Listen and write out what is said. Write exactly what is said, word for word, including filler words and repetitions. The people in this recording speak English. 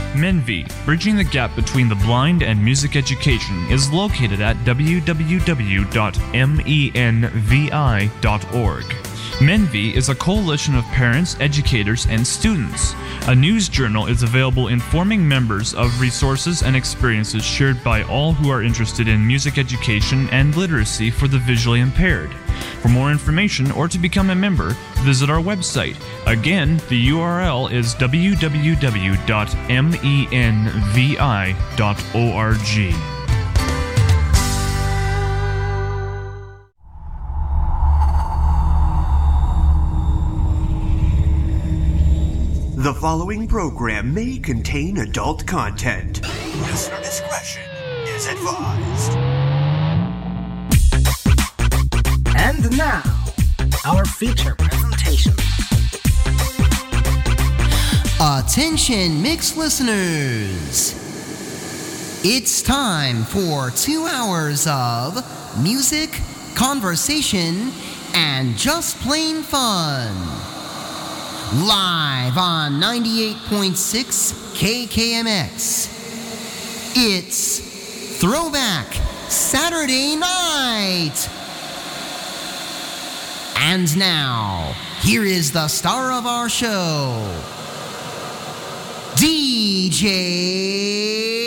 Menvi, bridging the gap between the blind and music education, is located at w w w dot menvi dot org. Menvi is a coalition of parents, educators, and students. A news journal is available informing members of resources and experiences shared by all who are interested in music education and literacy for the visually impaired. For more information or to become a member, visit our website. Again, the U R L is w w w dot menvi dot org. The following program may contain adult content. Listener discretion is advised. And now, our feature presentation. Attention, mixed listeners. It's time for two hours of music, conversation, and just plain fun. Live on ninety-eight point six K K M X. It's Throwback Saturday Night. And now, here is the star of our show, D J